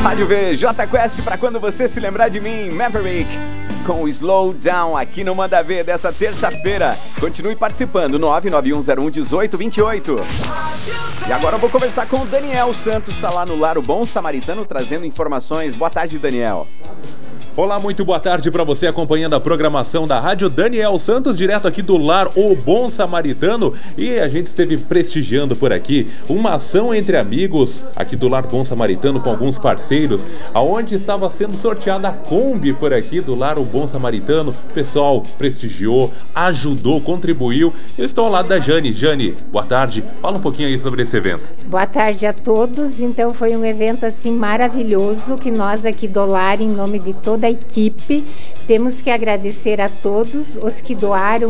Rádio V, J Quest, pra quando você se lembrar de mim, Maverick, com o Slow Down aqui no Manda V dessa terça-feira. Continue participando, 991011828. E agora eu vou conversar com o Daniel Santos, tá lá no Lar o Bom Samaritano, trazendo informações. Boa tarde, Daniel. Olá, muito boa tarde para você acompanhando a programação da Rádio Daniel Santos, direto aqui do Lar O Bom Samaritano. E a gente esteve prestigiando por aqui uma ação entre amigos aqui do Lar Bom Samaritano com alguns parceiros, aonde estava sendo sorteada a Kombi por aqui do Lar O Bom Samaritano. O pessoal prestigiou, ajudou, contribuiu. Eu estou ao lado da Jane. Jane, boa tarde. Fala um pouquinho aí sobre esse evento. Boa tarde a todos. Então foi um evento assim maravilhoso que nós aqui do Lar, em nome de toda a equipe, temos que agradecer a todos os que doaram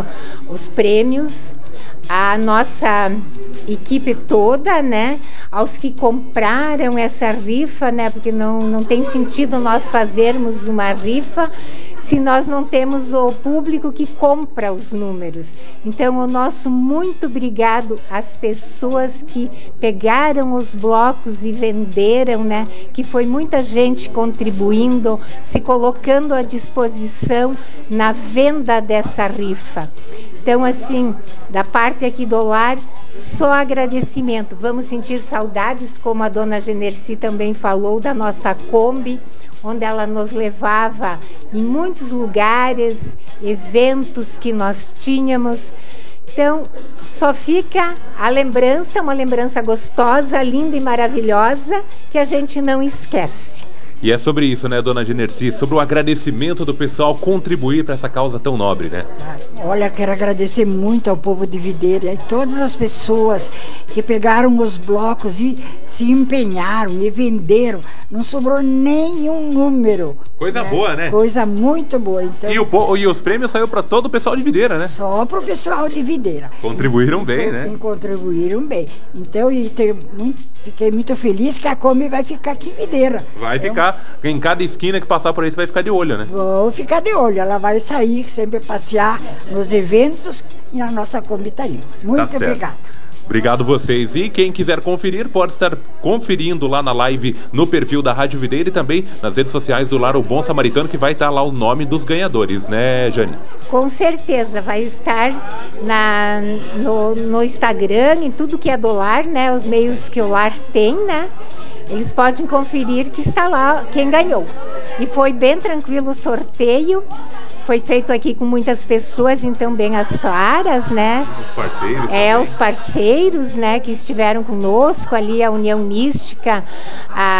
os prêmios, a nossa equipe toda, né? Aos que compraram essa rifa, né? Porque não tem sentido nós fazermos uma rifa se nós não temos o público que compra os números. Então, o nosso muito obrigado às pessoas que pegaram os blocos e venderam, né? Que foi muita gente contribuindo, se colocando à disposição na venda dessa rifa. Então, assim, da parte aqui do Lar, só agradecimento. Vamos sentir saudades, como a dona Generci também falou, da nossa Kombi, onde ela nos levava em muitos lugares, eventos que nós tínhamos. Então, só fica a lembrança, uma lembrança gostosa, linda e maravilhosa, que a gente não esquece. E é sobre isso, né, dona Generci? Sobre o agradecimento do pessoal contribuir para essa causa tão nobre, né? Olha, quero agradecer muito ao povo de Videira e todas as pessoas que pegaram os blocos e se empenharam e venderam. Não sobrou nenhum número. Coisa boa, né? Coisa muito boa. Então, e os prêmios saíram para todo o pessoal de Videira, né? Só para o pessoal de Videira. Contribuíram bem, né? Contribuíram bem. Então, fiquei muito feliz que a Kombi vai ficar aqui em Videira. Vai ficar. Em cada esquina que passar por aí, você vai ficar de olho, né? Vou ficar de olho. Ela vai sair, sempre passear nos eventos e a nossa Kombi tá ali. Muito obrigada. Obrigado vocês. E quem quiser conferir, pode estar conferindo lá na live no perfil da Rádio Videira e também nas redes sociais do Lar O Bom Samaritano, que vai estar lá o nome dos ganhadores, né, Jane? Com certeza, vai estar no Instagram, em tudo que é do Lar, né? Os meios que o Lar tem, né? Eles podem conferir que está lá quem ganhou. E foi bem tranquilo o sorteio. Foi feito aqui com muitas pessoas, então bem às claras, né? Os parceiros. Os parceiros, né, que estiveram conosco ali, a União Mística,